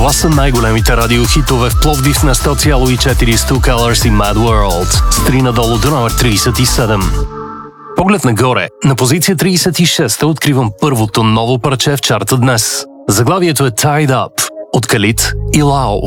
Това са най-големите радиохитове в Пловдив на 100,4 Stu Colors и Mad World. С 3 надолу до номер 37. Поглед нагоре. На позиция 36 откривам първото ново парче в чарта днес. Заглавието е Tied Up от Khalid и Lauv.